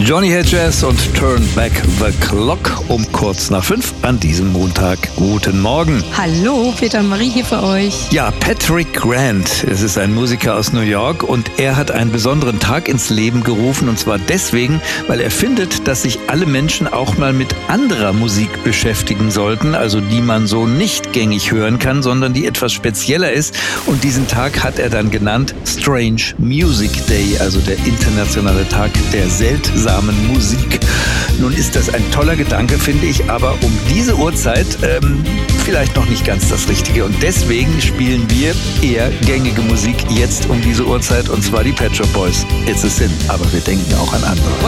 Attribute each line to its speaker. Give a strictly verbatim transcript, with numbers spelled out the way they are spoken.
Speaker 1: Johnny Hedges und Turn Back the Clock um kurz nach fünf an diesem Montag. Guten Morgen.
Speaker 2: Hallo, Peter und Marie hier für euch.
Speaker 1: Ja, Patrick Grant, es ist ein Musiker aus New York und er hat einen besonderen Tag ins Leben gerufen, und zwar deswegen, weil er findet, dass sich alle Menschen auch mal mit anderer Musik beschäftigen sollten, also die man so nicht gängig hören kann, sondern die etwas spezieller ist, und diesen Tag hat er dann genannt Strange Music Day, also der internationale Tag der seltsamen Musik. Nun ist das ein toller Gedanke, finde ich, aber um diese Uhrzeit ähm, vielleicht noch nicht ganz das Richtige. Und deswegen spielen wir eher gängige Musik jetzt um diese Uhrzeit, und zwar die Pet Shop Boys. It's a Sin, aber wir denken auch an andere.